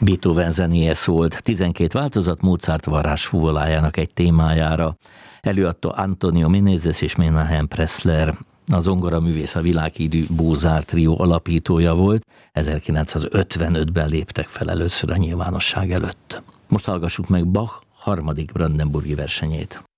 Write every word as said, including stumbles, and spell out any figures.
Beethoven zenéje szólt, tizenkét változat Mozart varázs fuvolájának egy témájára. Előadta Antonio Meneses és Menahem Pressler. A zongoraművész a világhírű Bózár trió alapítója volt, ezerkilencszázötvenötben léptek fel először a nyilvánosság előtt. Most hallgassuk meg Bach harmadik brandenburgi versenyét.